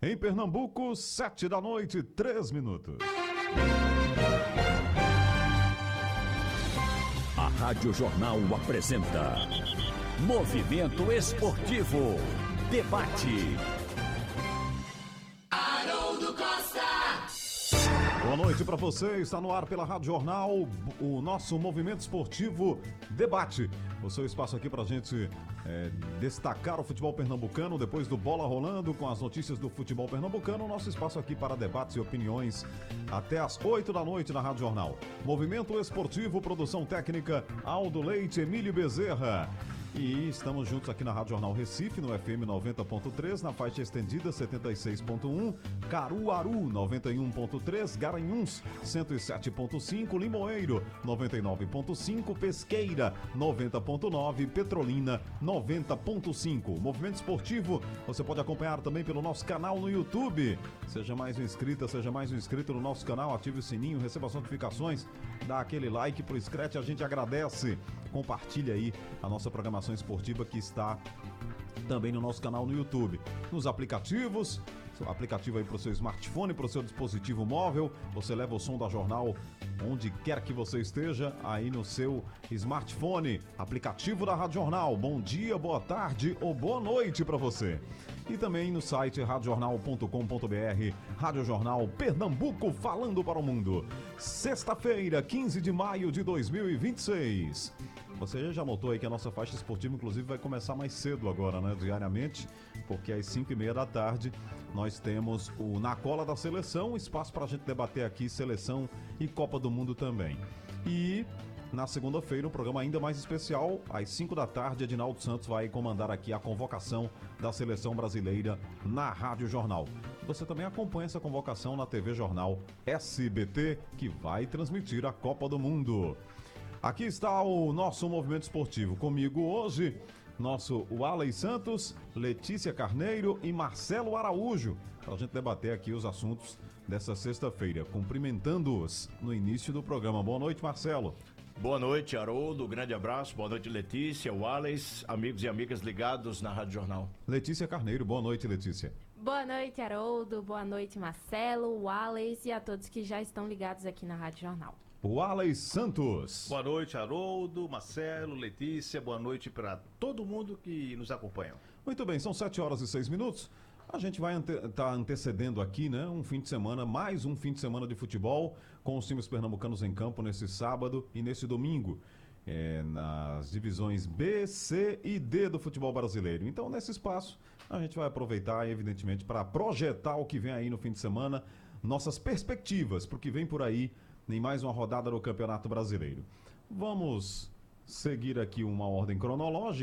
Em Pernambuco, 7 da noite, 3 minutos. A Rádio Jornal apresenta Movimento Esportivo. Debate. Haroldo Costa. Boa noite para você, está no ar pela Rádio Jornal, o nosso Movimento Esportivo Debate. O seu espaço aqui para a gente destacar o futebol pernambucano, depois do Bola Rolando com as notícias do futebol pernambucano, o nosso espaço aqui para debates e opiniões até às 8 da noite na Rádio Jornal. Movimento Esportivo, produção técnica, Aldo Leite, Emílio Bezerra. E estamos juntos aqui na Rádio Jornal Recife, no FM 90.3, na faixa estendida 76.1, Caruaru 91.3, Garanhuns 107.5, Limoeiro 99.5, Pesqueira 90.9, Petrolina 90.5. Movimento Esportivo você pode acompanhar também pelo nosso canal no YouTube. Seja mais um inscrita, seja mais um inscrito no nosso canal, ative o sininho, receba as notificações, dá aquele like pro Scratch, a gente agradece. Compartilha aí a nossa programação esportiva que está também no nosso canal no YouTube. Nos aplicativos, aplicativo aí para o seu smartphone, para o seu dispositivo móvel, você leva o som da Jornal onde quer que você esteja, aí no seu smartphone, aplicativo da Rádio Jornal. Bom dia, boa tarde ou boa noite para você. E também no site radiojornal.com.br, Rádio Jornal Pernambuco falando para o mundo. Sexta-feira, 15 de maio de 2026. Você já notou aí que a nossa faixa esportiva, inclusive, vai começar mais cedo agora, né? Diariamente, porque às 5h30 da tarde nós temos o Na Cola da Seleção, espaço para a gente debater aqui seleção e Copa do Mundo também. E na segunda-feira, um programa ainda mais especial, às 5 da tarde, Edinaldo Santos vai comandar aqui a convocação da seleção brasileira na Rádio Jornal. Você também acompanha essa convocação na TV Jornal SBT, que vai transmitir a Copa do Mundo. Aqui está o nosso movimento esportivo. Comigo hoje, nosso Walley Santos, Letícia Carneiro e Marcelo Araújo, para a gente debater aqui os assuntos dessa sexta-feira, cumprimentando-os no início do programa. Boa noite, Marcelo. Boa noite, Haroldo. Grande abraço. Boa noite, Letícia, Walley, amigos e amigas ligados na Rádio Jornal. Letícia Carneiro. Boa noite, Letícia. Boa noite, Haroldo. Boa noite, Marcelo, Walley e a todos que já estão ligados aqui na Rádio Jornal. Walley Santos. Boa noite, Haroldo, Marcelo, Letícia, boa noite para todo mundo que nos acompanha. Muito bem, são 7h06. A gente vai estar antecedendo aqui, né, um fim de semana, mais um fim de semana de futebol, com os times pernambucanos em campo nesse sábado e nesse domingo, nas divisões B, C e D do futebol brasileiro. Então, nesse espaço, a gente vai aproveitar, evidentemente, para projetar o que vem aí no fim de semana, nossas perspectivas para o que vem por aí, em mais uma rodada do Campeonato Brasileiro. Vamos seguir aqui uma ordem cronológica.